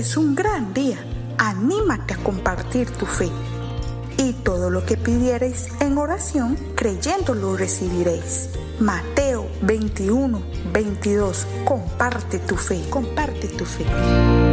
es un gran día. Anímate a compartir tu fe. Y todo lo que pidiereis en oración, creyendo lo recibiréis. Mateo 21:22. Comparte tu fe. Comparte tu fe.